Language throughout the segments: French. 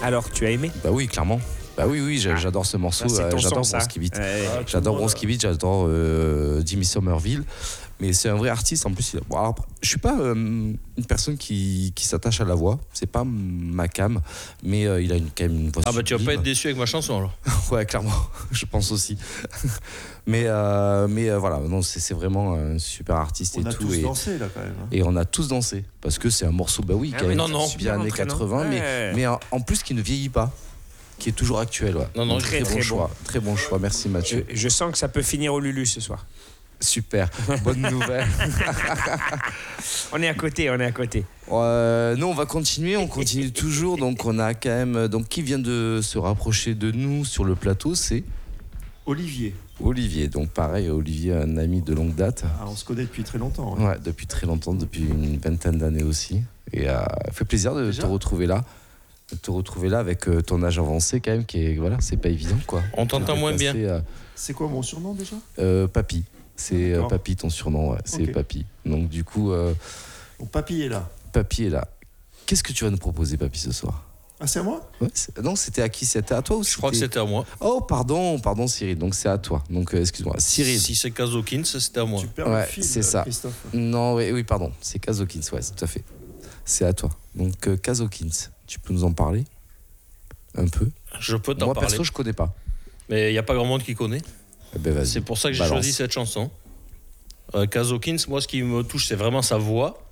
Alors, tu as aimé? Bah oui, clairement. Bah oui, j'adore ce morceau. J'adore Bronski Beat. J'adore Bronski Beat, j'adore Jimmy Somerville. Mais c'est un vrai artiste. En plus, bon, alors, je suis pas une personne qui s'attache à la voix. C'est pas ma cam. Mais il a quand même une voix. Ah bah tu vas sublime. pas être déçu avec ma chanson alors. Ouais, clairement. Je pense aussi. mais voilà, non, c'est vraiment un super artiste On et a tout. tous dansé là quand même. Et on a tous dansé parce que c'est un morceau, bah oui, quand même, non, super années 80, mais en plus qui ne vieillit pas, qui est toujours actuel. Ouais. Non, Donc, très, bon très choix, très bon choix. Merci Mathieu. Je sens que ça peut finir au Lulu ce soir. Super, bonne nouvelle. On est à côté. Nous on va continuer, on continue toujours. Donc on a quand même, donc qui vient de se rapprocher de nous sur le plateau, c'est Olivier. Olivier. Donc pareil, Olivier, un ami de longue date. Ah, on se connaît depuis très longtemps. Ouais, depuis très longtemps, depuis une vingtaine d'années aussi. Et fait plaisir de te retrouver là. Avec ton âge avancé quand même, qui est, voilà, c'est pas évident quoi. On t'entend moins bien. C'est quoi mon surnom déjà? Papy. C'est Papy ton surnom, ouais. C'est Okay. Papy. Donc du coup, Bon, Papy est là. Papy est là. Qu'est-ce que tu vas nous proposer, Papy, ce soir? Ah, c'est à moi? Ouais, non, c'était à qui? C'était à toi ou Je crois que c'était à moi. Oh, pardon, Cyril. Donc c'est à toi. Donc excuse-moi, Cyril. Si c'est Kazokins, c'était à moi. Tu perds le Ouais, fil, c'est ça. Christophe. Non, oui, pardon. C'est Kazokins, ouais, tout à fait. C'est à toi. Donc Kazokins, tu peux nous en parler un peu? Je peux t'en Moi, parler. perso, je connais pas. Mais il n'y a pas grand monde qui connaît. Eh ben, vas-y. C'est pour ça que j'ai Balance. choisi cette chanson. Kazokins, moi, ce qui me touche, c'est vraiment sa voix.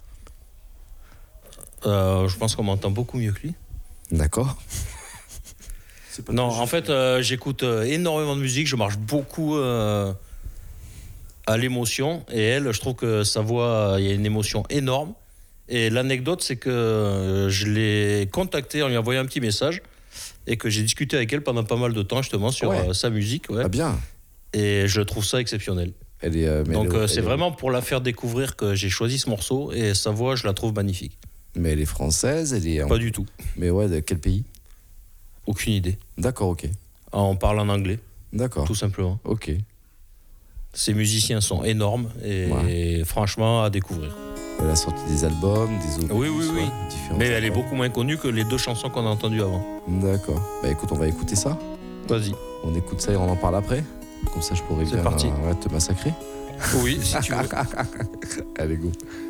Je pense qu'on m'entend beaucoup mieux que lui. D'accord. C'est pas Non, très en juste. fait, j'écoute énormément de musique. Je marche beaucoup à l'émotion. Et elle, je trouve que sa voix, il y a une émotion énorme. Et l'anecdote, c'est que je l'ai contactée en lui envoyant un petit message et que j'ai discuté avec elle pendant pas mal de temps, justement, sur sa musique. Ouais. Ah bien. Et je trouve ça exceptionnel. Elle est. Mais Donc, elle est- c'est elle est- vraiment pour la faire découvrir que j'ai choisi ce morceau. Et sa voix, je la trouve magnifique. Mais elle est française. Elle est. Pas du tout. Mais ouais, de quel pays? Aucune idée. D'accord, ok. On parle en anglais, D'accord. tout simplement. Ok. Ces musiciens sont énormes et franchement à découvrir. Elle a sorti des albums, des opus. Oui. Différents Mais elle est albums. beaucoup moins connue que les deux chansons qu'on a entendues avant. D'accord. Bah écoute, on va écouter ça. Vas-y. On écoute ça et on en parle après. Comme ça, je pourrais C'est bien parti. te massacrer. Oui, si tu veux. Allez, go.